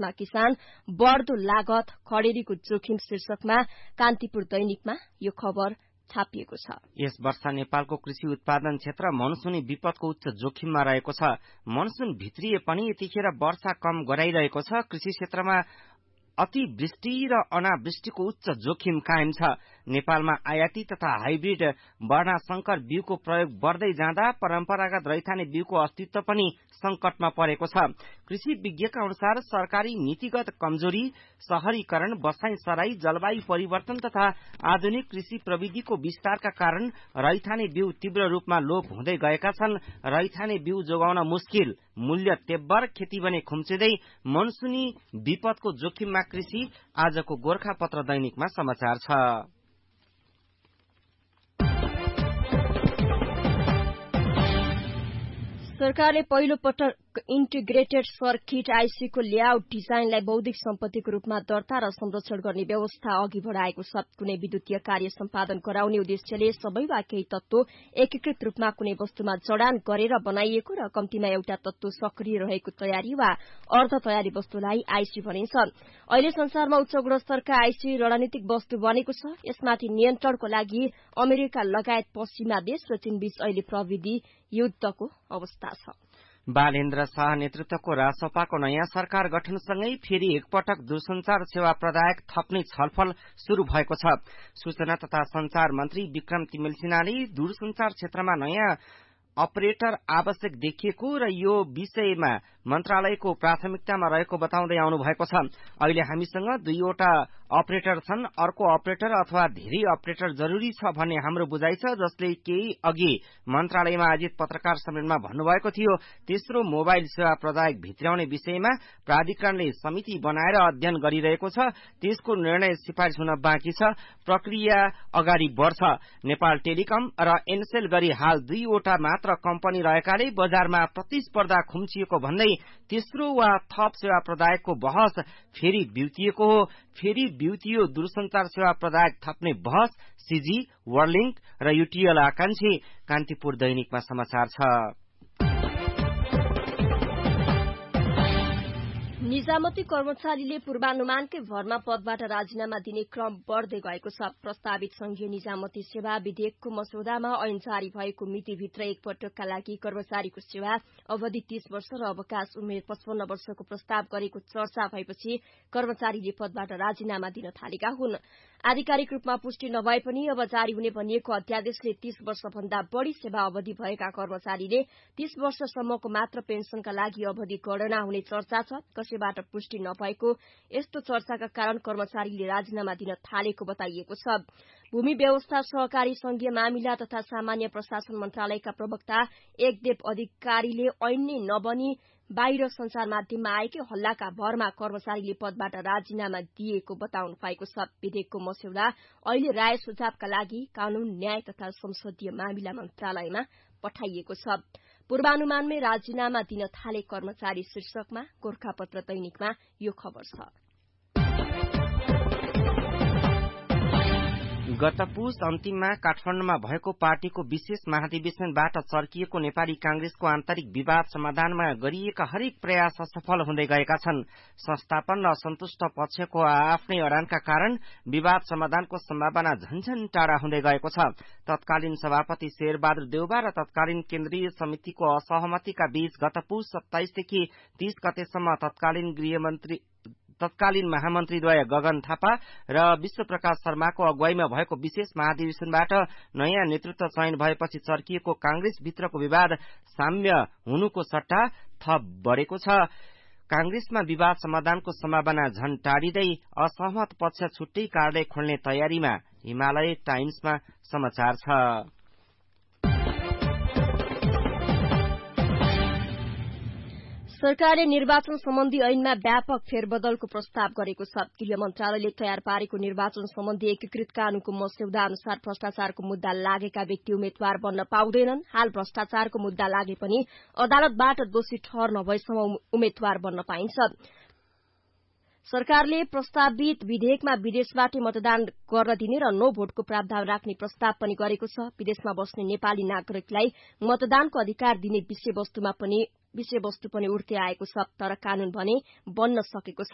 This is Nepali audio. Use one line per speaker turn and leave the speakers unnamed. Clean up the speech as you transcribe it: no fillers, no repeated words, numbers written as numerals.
खेतमा किसान बढ्दो लागत खडेरीको जोखिम शीर्षकमा कान्तिपुर दैनिकमा यो खबर छापिएको छ।
यस वर्ष नेपालको कृषि उत्पादन क्षेत्र मनसुनी विपदको उच्च जोखिममा रहेको छ। मनसुन भित्रिए पनि यतिखेर वर्षा कम गराइरहेको छ। कृषि क्षेत्रमा अतिवृष्टि र अनावृष्टिको उच्च जोखिम कायम छ। नेपालमा आयाती तथा हाइब्रिड वर्णाशंकर बिउको प्रयोग बढ्दै जाँदा परम्परागत रैथाने बिउको अस्तित्व पनि संकटमा परेको छ। कृषि विज्ञका अनुसार सरकारी नीतिगत कमजोरी, शहरीकरण, बसाई सराई, जलवायु परिवर्तन तथा आधुनिक कृषि प्रविधिको विस्तारका कारण रैथाने बिउ तीव्र रूपमा लोप हुँदै गएका छन्। रैथाने बिउ जोगाउन मुस्किल, मूल्य तेब्बर, खेती भने खुम्चिँदै मनसुनी विपदको जोखिममा कृषि, आजको गोरखापत्र दैनिकमा समाचार छ।
सरकारले पहिलो पटक इन्टिग्रेटेड सर्किट आईसी को लेआउट डिजाइनलाई बौद्धिक सम्पत्तिको रूपमा दर्ता र संरक्षण गर्ने व्यवस्था अघि बढाएको छ। कुनै विद्युतीय कार्य सम्पादन गराउने उद्देश्यले सबै वा केही तत्व एकीकृत रूपमा कुनै वस्तुमा जडान गरेर बनाइएको र कम्तीमा एउटा तत्व सक्रिय रहेको तयारी वा अर्ध तयारी वस्तुलाई आईसी भनिन्छ। अहिले संसारमा उच्च गुणस्तरका आईसी रणनीतिक वस्तु बनेको छ। यसमाथि नियन्त्रणको लागि अमेरिका लगायत पश्चिमा देश र चीनबीच अहिले प्रविधि युद्धको अवस्था छ।
बालेन्द्र शाह नेतृत्वको रासपाको नयाँ सरकार गठनसँगै फेरि एकपटक दूरसञ्चार सेवा प्रदायक थप्ने छलफल शुरू भएको छ। सूचना तथा संचार मन्त्री विक्रम तिमेल सिन्हाले दूरसञ्चार क्षेत्रमा नयाँ अपरेटर आवश्यक देखिएको र यो विषयमा मन्त्रालयको प्राथमिकतामा रहेको बताउँदै आउनु भएको छ। अहिले हामीसँग 2वटा अपरेटर छन्, अर्को अपरेटर अथवा धेरै अपरेटर जरुरी छ भन्ने हाम्रो बुझाइ छ, जसले केही अघि मन्त्रालयमा आयोजित पत्रकार सम्मेलनमा भन्नुभएको थियो। तेस्रो मोबाइल सेवा प्रदायक भित्राउने विषयमा प्राधिकरणले समिति बनाएर अध्ययन गरिरहेको छ। त्यसको निर्णय सिफारिस हुन बाँकी छ। प्रक्रिया अगाडि बढ्छ। नेपाल टेलिकम र एनसेल गरी हाल 2वटा मात्र कम्पनी रहेकाले बजारमा प्रतिस्पर्धा खुम्चिएको भन्दै तेस्रो वा थप सेवा प्रदायकको बहस फेरि बिउतिएको हो। फेरि बिउतियो दूरसञ्चार सेवा प्रदायक थप्ने बहस। सीजी, वर्लिंक र युटीएल आकांक्षी। कान्तिपुर दैनिकमा समाचार छ।
निजामती कर्मचारीले पूर्वानुमानकै भरमा पदबाट राजीनामा दिने क्रम बढ्दै गएको छ। प्रस्तावित संघीय निजामती सेवा विधेयकको मसौदामा ऐन जारी भएको मितिभित्र एकपटकका लागि कर्मचारीको सेवा अवधि 30 वर्ष र अवकाश उमेर 55 वर्षको प्रस्ताव गरेको चर्चा भएपछि कर्मचारीले पदबाट राजीनामा दिन थालेका हुन्। आधिकारिक रूपमा पुष्टि नभए पनि अब जारी हुने भनिएको अध्यादेशले 30 वर्षभन्दा बढ़ी सेवा अवधि भएका कर्मचारीले 30 वर्षसम्मको मात्र पेन्सनका लागि अवधि गणना हुने चर्चा छ। कसैबाट पुष्टि नभएको यस्तो चर्चाका कारण कर्मचारीले राजीनामा दिन थालेको बताइएको छ। भूमि व्यवस्था, सहकारी, संघीय मामिला तथा सामान्य प्रशासन मन्त्रालयका प्रवक्ता एकदेव अधिकारीले ऐन नै नबनी बाहिर संचार माध्यममा आएकै हल्लाका भरमा कर्मचारीले पदबाट राजीनामा दिएको बताउनु भएको छ। विधेयकको मस्यौदा अहिले राय सुझावका लागि कानून, न्याय तथा संसदीय मामिला मन्त्रालयमा पठाइएको छ। पूर्वानुमानमै राजीनामा दिन थाले कर्मचारी शीर्षकमा गोरखापत्र दैनिकमा यो खबर छ।
गत पुस अन्तिममा काठमाडौँमा भएको पार्टीको विशेष महाधिवेशनबाट चर्किएको नेपाली कांग्रेसको आन्तरिक विवाद समाधानमा गरिएका हरेक प्रयास असफल हुँदै गएका छन्। संस्थापन र असन्तुष्ट पक्षको आफ्नै अडानका कारण विवाद समाधानको सम्भावना झन्झन टाढा हुँदै गएको छ। तत्कालीन सभापति शेरबहादुर देउबा र तत्कालीन केन्द्रीय समितिको असहमतिका बीच गत पुस 27 देखि 30 गतेसम्म तत्कालीन महामन्त्रीद्वय गगन थापा र विश्वप्रकाश शर्माको अगुवाईमा भएको विशेष महाधिवेशनबाट नयाँ नेतृत्व चयन भएपछि चर्किएको कांग्रेसभित्रको विवाद साम्य हुनुको सट्टा थप बढेको छ। कांग्रेसमा विवाद समाधानको सम्भावना झन टाढिँदै असहमत पक्ष छुट्टै कार्यालय खोल्ने तयारीमा, हिमालय टाइम्समा समाचार छ।
सरकारले निर्वाचन सम्बन्धी ऐनमा व्यापक फेरबदलको प्रस्ताव गरेको छ। गृह मन्त्रालयले तयार पारेको निर्वाचन सम्बन्धी एकीकृत कानूनको मस्यौदा अनुसार भ्रष्टाचारको मुद्दा लागेका व्यक्ति उम्मेद्वार बन्न पाउँदैनन्। हाल भ्रष्टाचारको मुद्दा लागे पनि अदालतबाट दोषी ठहर नभएसम्म उम्मेद्वार बन्न पाइन्छ। सरकारले प्रस्तावित विधेयकमा विदेशबाटै मतदान गर्न दिने र नो भोटको प्रावधान राख्ने प्रस्ताव पनि गरेको छ। विदेशमा बस्ने नेपाली नागरिकलाई मतदानको अधिकार दिने विषयवस्तु पनि उठ्दै आएको छ, तर कानून भने बन्न सकेको